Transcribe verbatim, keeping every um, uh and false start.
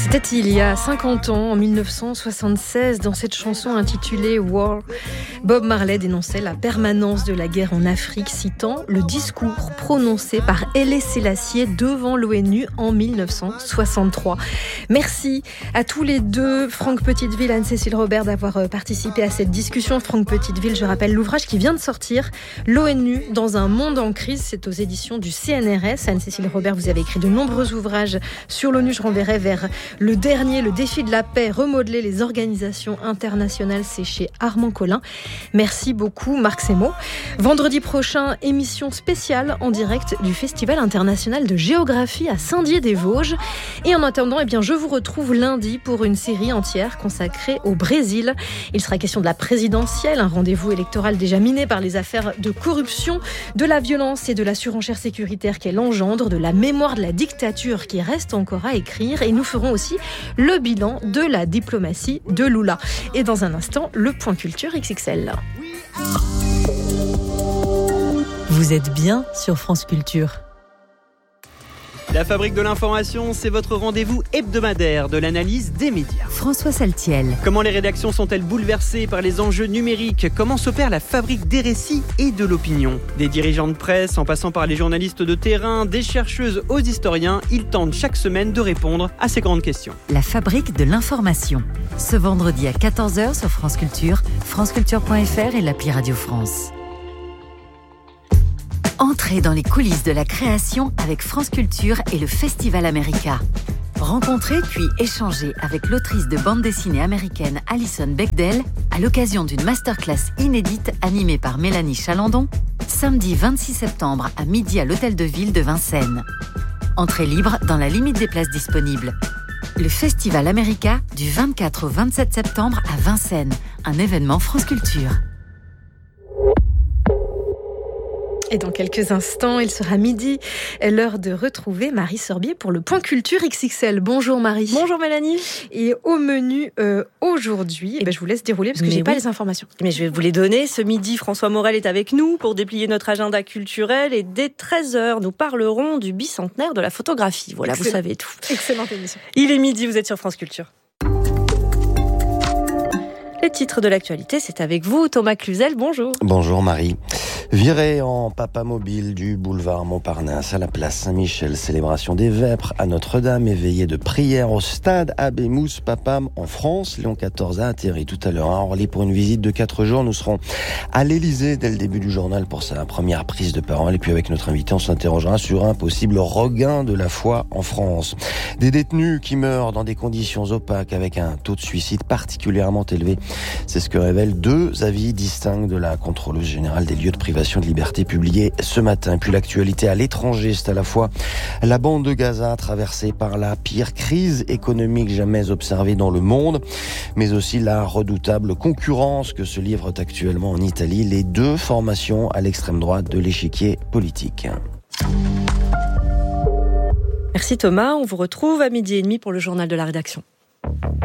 C'était il y a cinquante ans, en mille neuf cent soixante-seize, dans cette chanson intitulée War, Bob Marley dénonçait la permanence de la guerre en Afrique, citant le discours prononcé par Haïlé Sélassié devant l'ONU en mille neuf cent soixante-trois. Merci à tous les deux, Franck Petiteville, Anne-Cécile Robert, d'avoir participé à cette discussion. Franck Petiteville, je rappelle l'ouvrage qui vient de sortir, L'ONU dans un monde en crise, c'est aux éditions du C N R S. Anne-Cécile Robert, vous avez écrit de nombreux ouvrages sur l'ONU, je renverrai vers le dernier, le défi de la paix, remodeler les organisations internationales, c'est chez Armand Collin. Merci beaucoup, Marc Semo. Vendredi prochain, émission spéciale en direct du Festival international de géographie à Saint-Dié-des-Vosges. Et en attendant, eh bien, je vous retrouve lundi pour une série entière consacrée au Brésil. Il sera question de la présidentielle, un rendez-vous électoral déjà miné par les affaires de corruption, de la violence et de la surenchère sécuritaire qu'elle engendre, de la mémoire de la dictature qui reste encore à écrire. Et nous ferons aussi le bilan de la diplomatie de Lula. Et dans un instant, le point culture X X L. Vous êtes bien sur France Culture. La Fabrique de l'information, c'est votre rendez-vous hebdomadaire de l'analyse des médias. François Saltiel. Comment les rédactions sont-elles bouleversées par les enjeux numériques ? Comment s'opère la fabrique des récits et de l'opinion ? Des dirigeants de presse, en passant par les journalistes de terrain, des chercheuses aux historiens, ils tentent chaque semaine de répondre à ces grandes questions. La Fabrique de l'information. Ce vendredi à quatorze heures sur France Culture, franceculture point f r et l'appli Radio France. Entrez dans les coulisses de la création avec France Culture et le Festival America. Rencontrez puis échangez avec l'autrice de bande dessinée américaine Alison Bechdel à l'occasion d'une masterclass inédite animée par Mélanie Chalandon, samedi vingt-six septembre à midi à l'Hôtel de Ville de Vincennes. Entrée libre dans la limite des places disponibles. Le Festival America du vingt-quatre au vingt-sept septembre à Vincennes, un événement France Culture. Et dans quelques instants, il sera midi, l'heure de retrouver Marie Sorbier pour le point culture X X L. Bonjour Marie. Bonjour Mélanie. Et au menu euh, aujourd'hui, eh ben, je vous laisse dérouler parce que j'ai oui. pas les informations. Mais je vais vous les donner. Ce midi, François Morel est avec nous pour déplier notre agenda culturel et dès treize heures, nous parlerons du bicentenaire de la photographie. Voilà, Excellent. Vous savez tout. Excellente émission. Il est midi, vous êtes sur France Culture. Les titres de l'actualité, c'est avec vous, Thomas Cluzel. Bonjour. Bonjour Marie. Viré en papa mobile du boulevard Montparnasse à la place Saint-Michel, célébration des Vêpres à Notre-Dame et veillée de prière au stade Abbé Mousse Papam en France. Léon quatorze a atterri tout à l'heure à Orly pour une visite de quatre jours. Nous serons à l'Élysée dès le début du journal pour sa première prise de parole. Et puis avec notre invité, on s'interrogera sur un possible regain de la foi en France. Des détenus qui meurent dans des conditions opaques avec un taux de suicide particulièrement élevé. C'est ce que révèlent deux avis distincts de la contrôleuse générale des lieux de privation de liberté publiée ce matin. Puis l'actualité à l'étranger, c'est à la fois la bande de Gaza traversée par la pire crise économique jamais observée dans le monde, mais aussi la redoutable concurrence que se livrent actuellement en Italie les deux formations à l'extrême droite de l'échiquier politique. Merci Thomas, on vous retrouve à midi et demi pour le journal de la rédaction.